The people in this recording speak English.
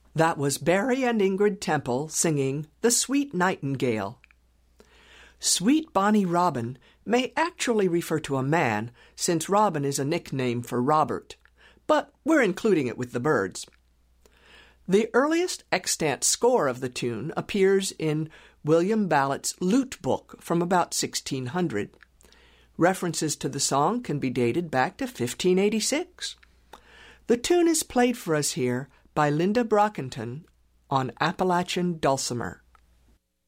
That was Barry and Ingrid Temple singing The Sweet Nightingale. Sweet Bonnie Robin may actually refer to a man, since Robin is a nickname for Robert, but we're including it with the birds. The earliest extant score of the tune appears in William Ballott's Lute Book from about 1600. References to the song can be dated back to 1586. The tune is played for us here by Linda Brockington on Appalachian dulcimer.